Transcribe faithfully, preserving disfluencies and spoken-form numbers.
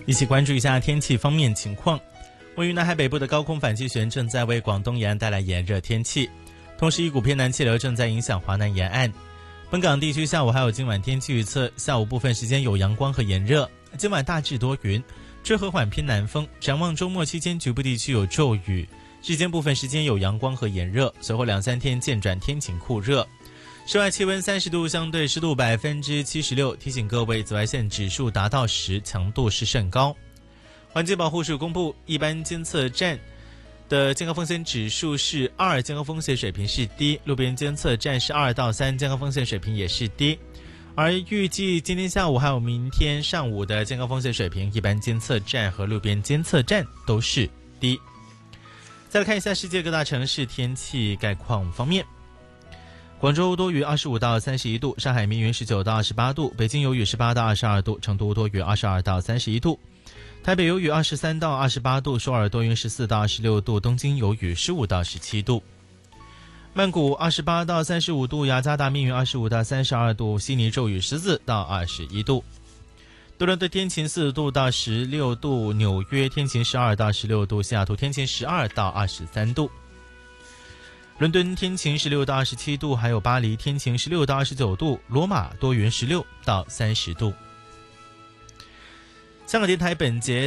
一起关注一下天气方面情况。位于南海北部的高空反气旋正在为广东沿岸带来炎热天气，同时一股偏南气流正在影响华南沿岸。本港地区下午还有今晚天气预测，下午部分时间有阳光和炎热，今晚大致多云，吹和缓偏南风。展望周末期间局部地区有骤雨，日间部分时间有阳光和炎热，随后两三天渐转天晴酷热。室外气温三十度，相对湿度百分之七十六。提醒各位，紫外线指数达到十，强度是甚高。环境保护署公布，一般监测站的健康风险指数是二，健康风险水平是低；路边监测站是二到三，健康风险水平也是低。而预计今天下午还有明天上午的健康风险水平，一般监测站和路边监测站都是低。再来看一下世界各大城市天气概况方面。广州多雨二十五到三十一度，上海密云十九到二十八度，北京有雨十八到二十二度，成都多雨二十二到三十一度，台北有雨二十三到二十八度，首尔多云十四到二十六度，东京有雨十五到十七度。曼谷二十八到三十五度，雅加达密云二十五到三十二度，悉尼骤雨十四到二十一度。多伦多天晴四度到十六度，纽约天晴十二到十六度，西雅图天晴十二到二十三度。伦敦天晴十六到二十七度，还有巴黎天晴十六到二十九度，罗马多云十六到三十度。香港电台本节